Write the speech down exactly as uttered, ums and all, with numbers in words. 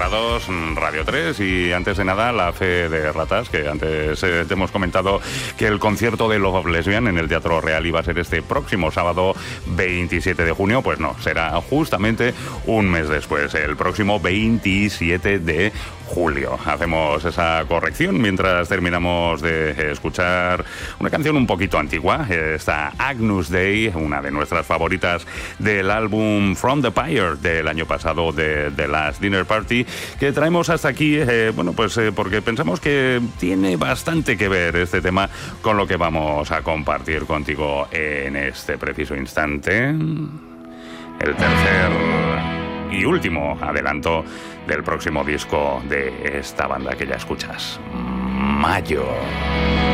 dos, Radio tres, y antes de nada la fe de ratas, que antes eh, te hemos comentado que el concierto de Love Lesbian en el Teatro Real iba a ser este próximo sábado veintisiete de junio, pues no, será justamente un mes después, el próximo veintisiete de julio. Hacemos esa corrección mientras terminamos de escuchar una canción un poquito antigua, esta Agnus Dei, una de nuestras favoritas del álbum From the Pyre del año pasado de The Last Dinner Party, que traemos hasta aquí, eh, bueno, pues eh, porque pensamos que tiene bastante que ver este tema con lo que vamos a compartir contigo en este preciso instante. El tercer y último adelanto del próximo disco de esta banda que ya escuchas, Mayo.